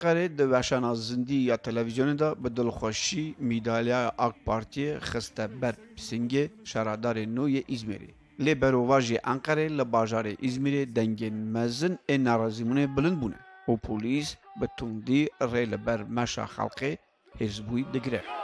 قره د وشانا زندی یا تلویزیون دا به دلخوشی میدالیا AK Parti خسته بر پسنگ شهردار نوی İzmir'i. لی بروواجی انقره لباجار İzmir'i دنگین مزن نارازیمونه بلند بونه. و پولیس به تندی ری لبر مشا خلقه حزبوی دگره.